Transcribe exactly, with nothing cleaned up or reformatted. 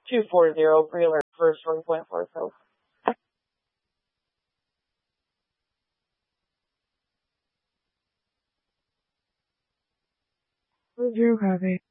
two four zero Breeler, first one point four so. Zero copy.